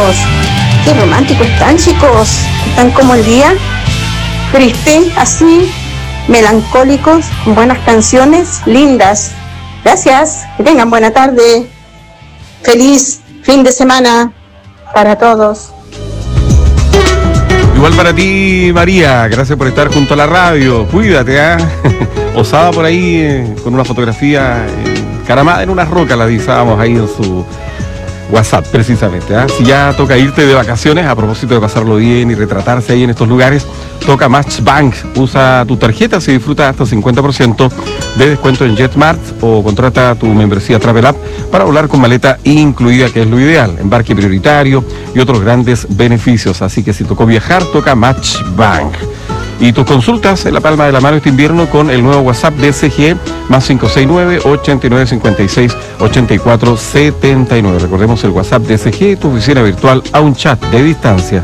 chicos. Qué románticos están, chicos. Están como el día, triste, así, melancólicos, con buenas canciones, lindas. Gracias, que tengan buena tarde. Feliz fin de semana para todos. Igual para ti, María, gracias por estar junto a la radio. Cuídate, ¿ah? Osada por ahí con una fotografía caramada en una roca, la divisábamos ahí en su WhatsApp, precisamente. Si ya toca irte de vacaciones, a propósito de pasarlo bien y retratarse ahí en estos lugares, toca Matchbank. Usa tu tarjeta, se disfruta hasta 50% de descuento en JetMart o contrata tu membresía Travel App para volar con maleta incluida, que es lo ideal, embarque prioritario y otros grandes beneficios. Así que si tocó viajar, toca Matchbank. Y tus consultas en la palma de la mano este invierno con el nuevo WhatsApp de SGE, más 569-8956-8479. Recordemos el WhatsApp de SGE, tu oficina virtual a un chat de distancia.